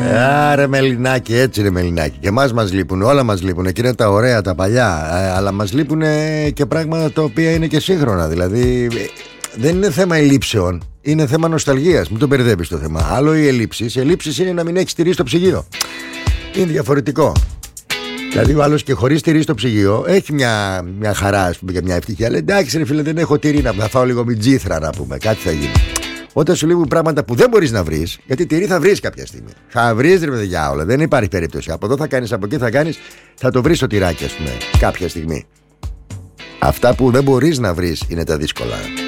Άρα Μελινάκη, έτσι είναι Μελινάκη. Και εμάς μας λείπουν, όλα μας λείπουν. Και είναι τα ωραία, τα παλιά. Αλλά μας λείπουν και πράγματα τα οποία είναι και σύγχρονα. Δηλαδή δεν είναι θέμα ελλείψεων, είναι θέμα νοσταλγίας. Μην το μπερδεύεις το θέμα. Άλλο οι ελλείψεις. Οι ελλείψεις είναι να μην έχεις τυρί στο ψυγείο. Είναι διαφορετικό. Δηλαδή ο άλλος και χωρίς τυρί στο ψυγείο έχει μια χαρά, ας πούμε, και μια ευτυχία. Αλλά εντάξει, ρε φίλε, δεν έχω τυρί, να φάω λίγο μιτζήθρα, να πούμε. Κάτι θα γίνει. Όταν σου λείπουν πράγματα που δεν μπορείς να βρεις, γιατί τυρί θα βρεις κάποια στιγμή. Θα βρεις, ρε παιδιά, όλα. Δεν υπάρχει περίπτωση. Από εδώ θα κάνεις, από εκεί θα κάνεις, θα το βρεις το τυράκι, ας πούμε, κάποια στιγμή. Αυτά που δεν μπορείς να βρεις είναι τα δύσκολα.